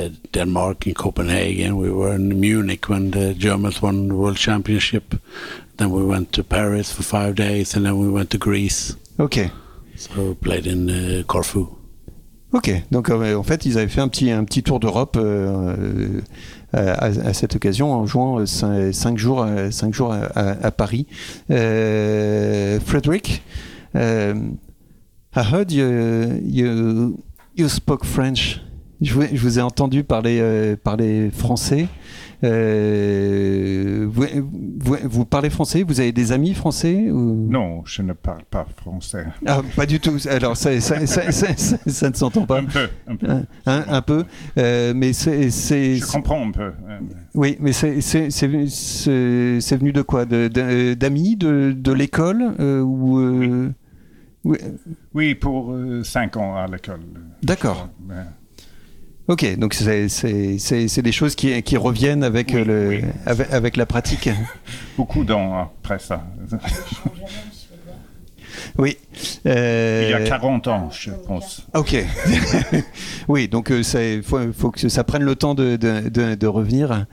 Denmark, in Copenhagen. We were in Munich when the Germans won the World Championship. Then we went to Paris for 5 days, and then we went to Greece. Ok. So we played in Corfu. Ok, donc en fait ils avaient fait un petit tour d'Europe à cette occasion en jouant 5 jours à Paris. Frederick, I heard you spoke French. Je vous ai entendu parler français. Vous parlez français? Vous avez des amis français ou... Non, je ne parle pas français. Ah, pas du tout. Alors ça ne s'entend pas. Un peu. Mais c'est. Je comprends un peu. Oui, mais c'est venu de quoi? D'amis, de l'école ou Oui, pour 5 ans à l'école. D'accord. Ok, donc c'est des choses qui reviennent avec avec la pratique. Beaucoup d'ans après ça. Oui. Il y a 40 ans, je pense. Ok. Oui, donc il faut que ça prenne le temps de revenir.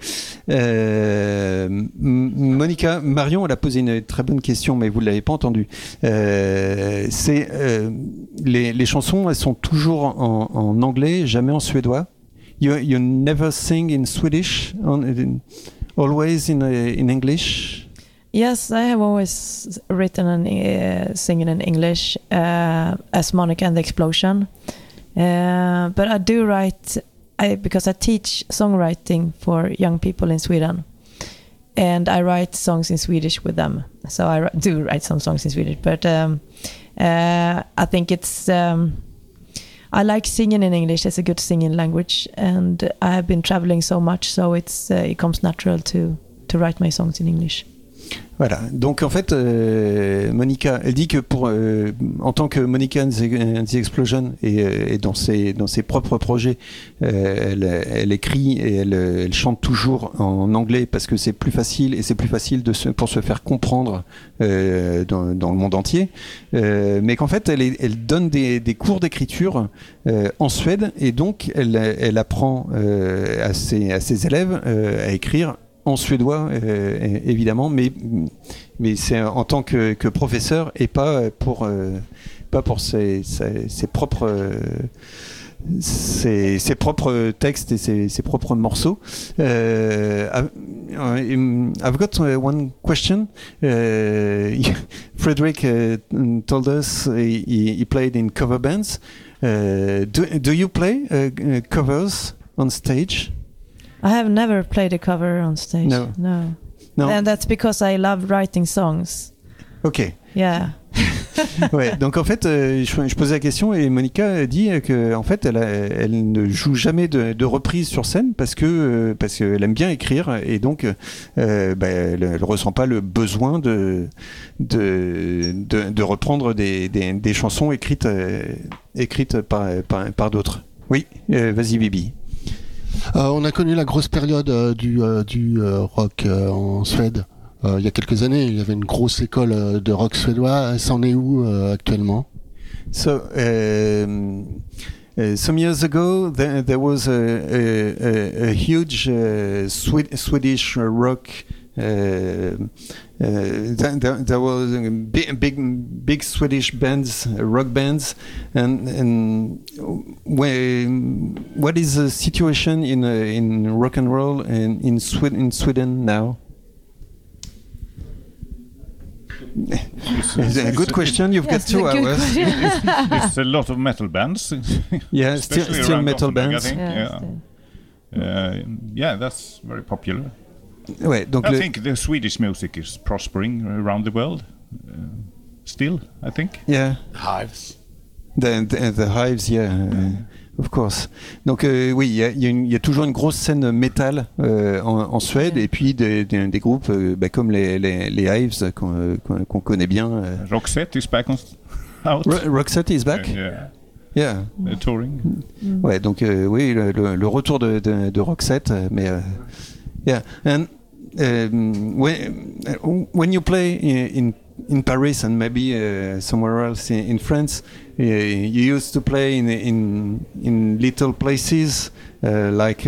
Monica, Marion, elle a posé une très bonne question, mais vous ne l'avez pas entendue. Les chansons, elles sont toujours en anglais, jamais en suédois. You never sing in Swedish, always in English. Yes, I have always written and singing in English as Monica and the Explosion. But I do write because I teach songwriting for young people in Sweden. And I write songs in Swedish with them. So I do write some songs in Swedish. But I think it's... I like singing in English. It's a good singing language. And I have been traveling so much, so it comes natural to write my songs in English. Voilà, donc en fait, Monica, elle dit que en tant que Monica and the Explosion et dans ses propres projets, elle écrit et elle chante toujours en anglais parce que c'est plus facile et c'est plus facile pour se faire comprendre dans le monde entier. Mais qu'en fait, elle donne des cours d'écriture en Suède et donc elle apprend à ses élèves à écrire en suédois, évidemment, mais c'est en tant que professeur et pas pour ses propres textes et ses propres morceaux. I've got one question. Frederick told us he played in cover bands. Do you play covers on stage? I have never played a cover on stage. No. And that's because I love writing songs. Ok. Yeah. Ouais, donc en fait, je posais la question et Monica dit que en fait, elle ne joue jamais de reprise sur scène parce qu'elle aime bien écrire et donc elle ressent pas le besoin de reprendre des chansons écrites par d'autres. Oui, vas-y Bibi. On a connu la grosse période du rock en Suède. Il y a quelques années, il y avait une grosse école de rock suédois. Ça en est où actuellement? So, some years ago, there was a huge Swedish rock. There was big Swedish bands, rock bands, and what is the situation in rock and roll in Sweden now? It's a good question. You've got 2 hours. It's a lot of metal bands. Yeah, still metal bands. I think. Yeah, that's very popular. Ouais, donc I think the Swedish music is prospering around the world. Still, I think. Yeah. Hives. The Hives, yeah, of course. Donc oui, il y a toujours une grosse scène métal en Suède et puis des groupes comme les Hives qu'on connaît bien. Roxette is back out. Roxette is back. Yeah. They're touring. Ouais, donc oui, le retour de Roxette, mais yeah. And when you play in Paris and maybe somewhere else in France, you used to play in little places like